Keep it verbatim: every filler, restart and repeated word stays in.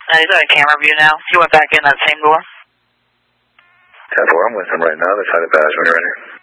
Uh, he's on a camera view now. He went back in that same door. ten four, I'm with him right now. They're trying to pass when you're ready.